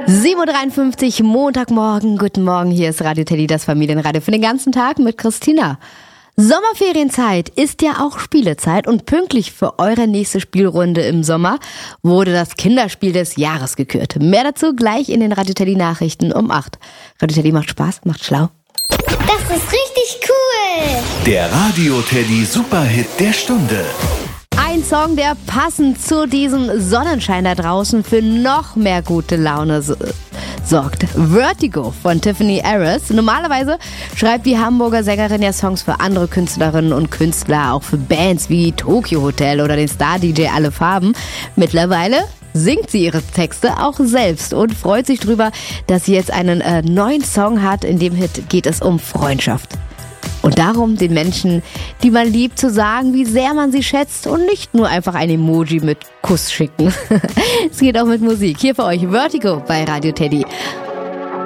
7.53 Uhr, Montagmorgen. Guten Morgen, hier ist Radio Teddy, das Familienradio für den ganzen Tag mit Christina. Sommerferienzeit ist ja auch Spielezeit und pünktlich für eure nächste Spielrunde im Sommer wurde das Kinderspiel des Jahres gekürt. Mehr dazu gleich in den Radio Teddy Nachrichten um 8. Radio Teddy macht Spaß, macht schlau. Das ist richtig cool. Der Radio Teddy Superhit der Stunde. Ein Song, der passend zu diesem Sonnenschein da draußen für noch mehr gute Laune sorgt. Vertigo von Tiffany Harris. Normalerweise schreibt die Hamburger Sängerin ja Songs für andere Künstlerinnen und Künstler, auch für Bands wie Tokyo Hotel oder den Star-DJ Alle Farben. Mittlerweile singt sie ihre Texte auch selbst und freut sich drüber, dass sie jetzt einen neuen Song hat. In dem Hit geht es um Freundschaft. Und darum, den Menschen, die man liebt, zu sagen, wie sehr man sie schätzt und nicht nur einfach ein Emoji mit Kuss schicken. Es geht auch mit Musik. Hier für euch Vertigo bei Radio Teddy.